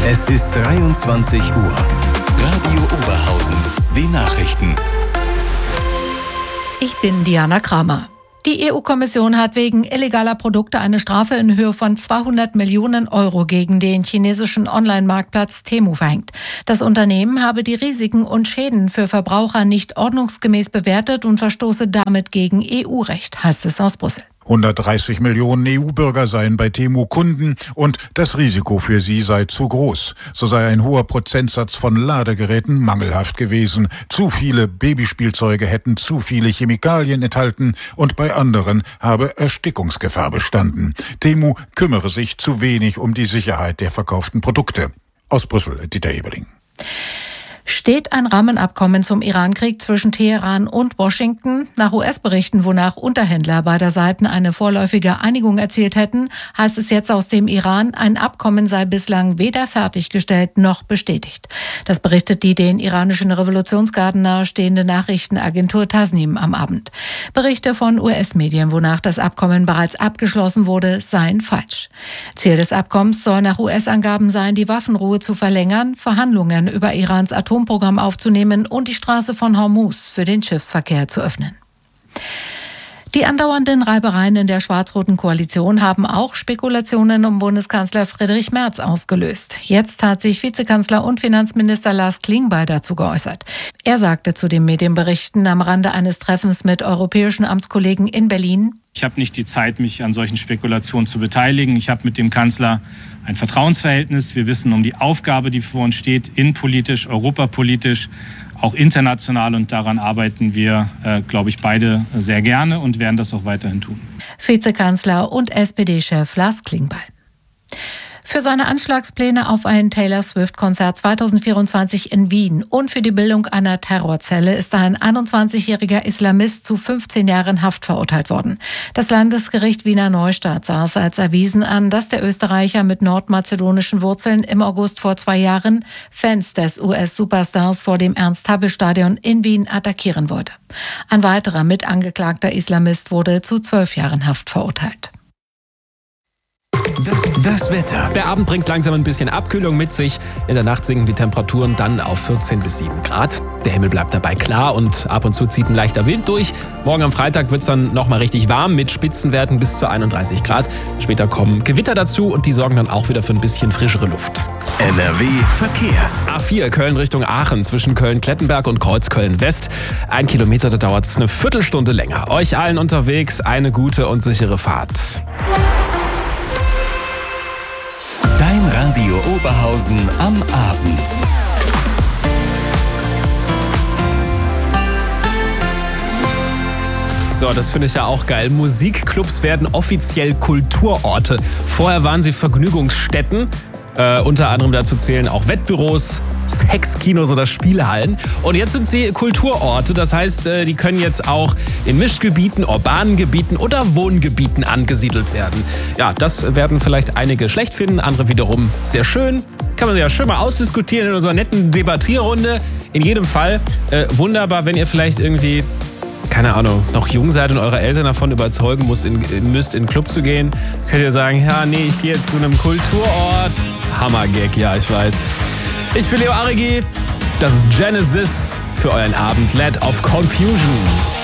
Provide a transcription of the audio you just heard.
Es ist 23 Uhr. Radio Oberhausen. Die Nachrichten. Ich bin Diana Kramer. Die EU-Kommission hat wegen illegaler Produkte eine Strafe in Höhe von 200 Millionen Euro gegen den chinesischen Online-Marktplatz Temu verhängt. Das Unternehmen habe die Risiken und Schäden für Verbraucher nicht ordnungsgemäß bewertet und verstoße damit gegen EU-Recht, heißt es aus Brüssel. 130 Millionen EU-Bürger seien bei Temu Kunden und das Risiko für sie sei zu groß. So sei ein hoher Prozentsatz von Ladegeräten mangelhaft gewesen. Zu viele Babyspielzeuge hätten zu viele Chemikalien enthalten und bei anderen habe Erstickungsgefahr bestanden. Temu kümmere sich zu wenig um die Sicherheit der verkauften Produkte. Aus Brüssel, Dieter Eberling. Steht ein Rahmenabkommen zum Iran-Krieg zwischen Teheran und Washington? Nach US-Berichten, wonach Unterhändler beider Seiten eine vorläufige Einigung erzielt hätten, heißt es jetzt aus dem Iran, ein Abkommen sei bislang weder fertiggestellt noch bestätigt. Das berichtet die den iranischen Revolutionsgarden nahestehende Nachrichtenagentur Tasnim am Abend. Berichte von US-Medien, wonach das Abkommen bereits abgeschlossen wurde, seien falsch. Ziel des Abkommens soll nach US-Angaben sein, die Waffenruhe zu verlängern, Verhandlungen über Irans Atomprogramm aufzunehmen und die Straße von Hormuz für den Schiffsverkehr zu öffnen. Die andauernden Reibereien in der schwarz-roten Koalition haben auch Spekulationen um Bundeskanzler Friedrich Merz ausgelöst. Jetzt hat sich Vizekanzler und Finanzminister Lars Klingbeil dazu geäußert. Er sagte zu den Medienberichten am Rande eines Treffens mit europäischen Amtskollegen in Berlin: Ich habe nicht die Zeit, mich an solchen Spekulationen zu beteiligen. Ich habe mit dem Kanzler ein Vertrauensverhältnis. Wir wissen um die Aufgabe, die vor uns steht, innenpolitisch, europapolitisch, auch international. Und daran arbeiten wir, glaube ich, beide sehr gerne und werden das auch weiterhin tun. Vizekanzler und SPD-Chef Lars Klingbeil. Für seine Anschlagspläne auf ein Taylor Swift-Konzert 2024 in Wien und für die Bildung einer Terrorzelle ist ein 21-jähriger Islamist zu 15 Jahren Haft verurteilt worden. Das Landesgericht Wiener Neustadt sah es als erwiesen an, dass der Österreicher mit nordmazedonischen Wurzeln im August vor 2 Jahren Fans des US-Superstars vor dem Ernst-Happel-Stadion in Wien attackieren wollte. Ein weiterer mitangeklagter Islamist wurde zu 12 Jahren Haft verurteilt. Das Wetter. Der Abend bringt langsam ein bisschen Abkühlung mit sich. In der Nacht sinken die Temperaturen dann auf 14 bis 7 Grad. Der Himmel bleibt dabei klar und ab und zu zieht ein leichter Wind durch. Morgen am Freitag wird es dann nochmal richtig warm mit Spitzenwerten bis zu 31 Grad. Später kommen Gewitter dazu und die sorgen dann auch wieder für ein bisschen frischere Luft. NRW Verkehr. A4 Köln Richtung Aachen zwischen Köln-Klettenberg und Kreuzköln-West. 1 Kilometer, da dauert es eine Viertelstunde länger. Euch allen unterwegs eine gute und sichere Fahrt. Dein Radio Oberhausen am Abend. So, das finde ich ja auch geil. Musikclubs werden offiziell Kulturorte. Vorher waren sie Vergnügungsstätten. Unter anderem dazu zählen auch Wettbüros, Sexkinos oder Spielhallen. Und jetzt sind sie Kulturorte. Das heißt, die können jetzt auch in Mischgebieten, urbanen Gebieten oder Wohngebieten angesiedelt werden. Ja, das werden vielleicht einige schlecht finden, andere wiederum sehr schön. Kann man ja schön mal ausdiskutieren in unserer netten Debattierrunde. In jedem Fall wunderbar, wenn ihr vielleicht irgendwie, keine Ahnung, noch jung seid und eure Eltern davon überzeugen müsst, in den Club zu gehen, könnt ihr sagen, ja, nee, ich gehe jetzt zu einem Kulturort. Hammergag, ja, ich weiß. Ich bin Leo Arigi, das ist Genesis für euren Abend, Led of Confusion.